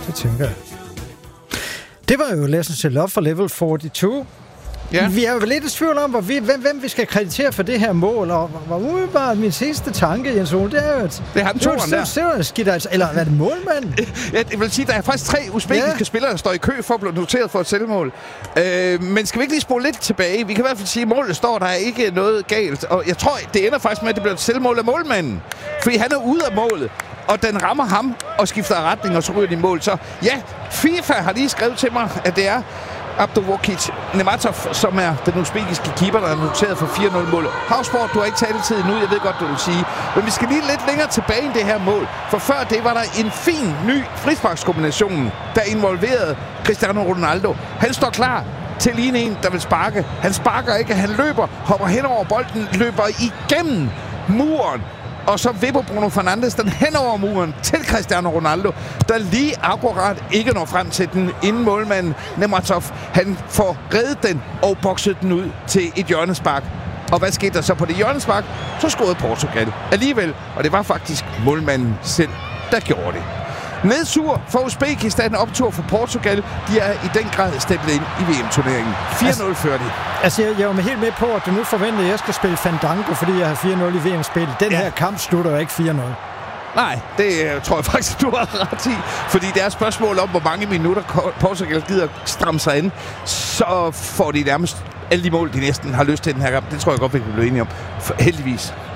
Det tænker jeg. Det var jo Lessons to Love for Level 42. Ja. Vi er jo lidt i tvivl om, hvem vi skal kreditere for det her mål, og hvor umiddelbart min sidste tanke, Jens Ole, det er jo, at det er ham toren der. Eller er det målmanden? Ja, det vil sige, der er faktisk 3 uzbekiske spillere, der står i kø for at blive noteret for et selvmål. Men skal vi ikke lige spole lidt tilbage? Vi kan i hvert fald sige, at målet står, der er ikke noget galt. Og jeg tror, det ender faktisk med, at det bliver et selvmål af målmanden. Fordi han er ude af målet, og den rammer ham og skifter retning, og så ryger de mål. Så ja, FIFA har lige skrevet til mig, at det er Abdulwakil Nematov, som er den uzbekiske keeper, der er noteret for 4-0-målet. Havsport, du har ikke taletid nu, jeg ved godt, du vil sige. Men vi skal lige lidt længere tilbage i det her mål. For før det var der en fin, ny frisparkskombination, der involverede Cristiano Ronaldo. Han står klar til lige en, der vil sparke. Han sparker ikke, han løber, hopper hen over bolden, løber igennem muren. Og så vipper Bruno Fernandes den hen over muren til Cristiano Ronaldo, der lige akkurat ikke når frem til den, inden målmanden Nematov, han får reddet den og bokset den ud til et hjørnespark. Og hvad skete der så på det hjørnespark? Så scorede Portugal alligevel, og det var faktisk målmanden selv, der gjorde det. Nedsur for Uzbekistan, optur for Portugal. De er i den grad stemplet ind i VM-turneringen. 4-0 fører de. Altså, jeg var helt med på, at du nu forventer, at jeg skal spille Fandango, fordi jeg har 4-0 i VM-spil. Den her kamp slutter jo ikke 4-0. Nej, det tror jeg faktisk, du har ret i. Fordi det er et spørgsmål om, hvor mange minutter Portugal gider stramme sig ind. Så får de nærmest alle de mål, de næsten har lyst til den her kamp. Det tror jeg godt, vi kan blive enige om. Heldigvis.